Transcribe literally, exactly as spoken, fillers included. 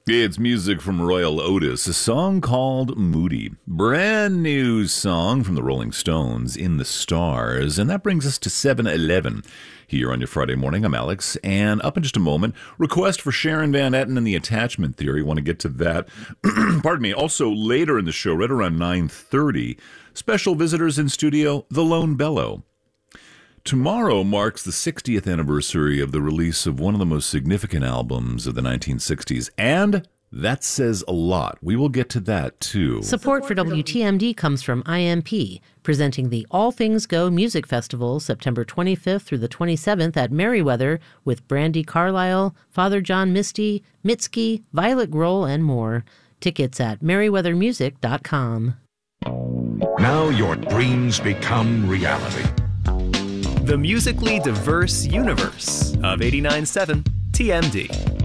It's music from Royal Otis, a song called Moody. Brand new song from the Rolling Stones, In the Stars. And that brings us to seven eleven here on your Friday morning. I'm Alex. And up in just a moment, request for Sharon Van Etten and the Attachment Theory. Want to get to that. Pardon me. Also, later in the show, right around nine thirty, special visitors in studio, The Lone Bellow. Tomorrow marks the sixtieth anniversary of the release of one of the most significant albums of the nineteen sixties, and that says a lot. We will get to that, too. Support for W T M D comes from I M P, presenting the All Things Go Music Festival September twenty-fifth through the twenty-seventh at Merriweather with Brandi Carlile, Father John Misty, Mitski, Violet Grohl, and more. Tickets at merriweather music dot com. Now your dreams become reality. The musically diverse universe of eighty-nine point seven T M D.